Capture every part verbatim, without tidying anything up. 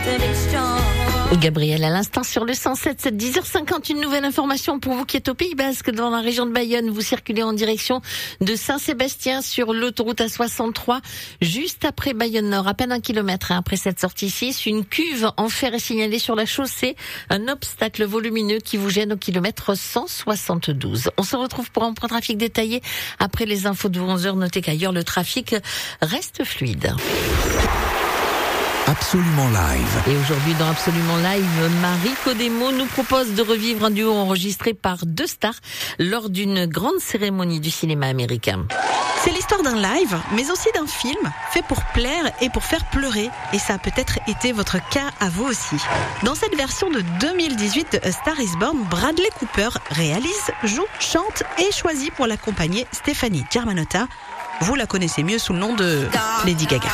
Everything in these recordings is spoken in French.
Gabriel à l'instant sur le cent sept, c'est dix heures cinquante, une nouvelle information pour vous qui êtes au Pays Basque, dans la région de Bayonne. Vous circulez en direction de Saint-Sébastien sur l'autoroute A soixante-trois, juste après Bayonne Nord, à peine un kilomètre après cette sortie six. Une cuve en fer est signalée sur la chaussée, un obstacle volumineux qui vous gêne au kilomètre cent soixante-douze. On se retrouve pour un point trafic détaillé après les infos de onze heures. Notez qu'ailleurs le trafic reste fluide. Absolument Live. Et aujourd'hui dans Absolument Live, Marie Codemo nous propose de revivre un duo enregistré par deux stars lors d'une grande cérémonie du cinéma américain. C'est l'histoire d'un live, mais aussi d'un film fait pour plaire et pour faire pleurer. Et ça a peut-être été votre cas à vous aussi. Dans cette version de deux mille dix-huit de A Star is Born, Bradley Cooper réalise, joue, chante et choisit pour l'accompagner Stéphanie Germanotta. Vous la connaissez mieux sous le nom de Lady Gaga.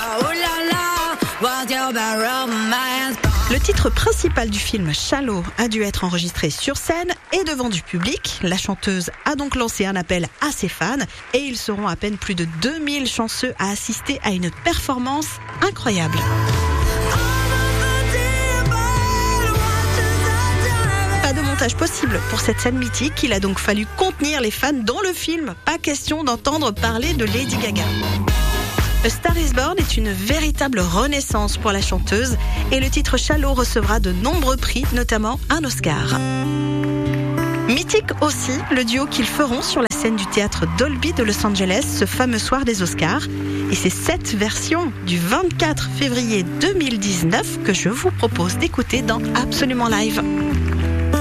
Le titre principal du film, Shallow, a dû être enregistré sur scène et devant du public. La chanteuse a donc lancé un appel à ses fans et ils seront à peine plus de deux mille chanceux à assister à une performance incroyable. Pas de montage possible pour cette scène mythique, il a donc fallu contenir les fans dans le film. Pas question d'entendre parler de Lady Gaga. A Star is Born est une véritable renaissance pour la chanteuse et le titre Shallow recevra de nombreux prix, notamment un Oscar. Mythique aussi, le duo qu'ils feront sur la scène du théâtre Dolby de Los Angeles ce fameux soir des Oscars. Et c'est cette version du vingt-quatre février deux mille dix-neuf que je vous propose d'écouter dans Absolument Live.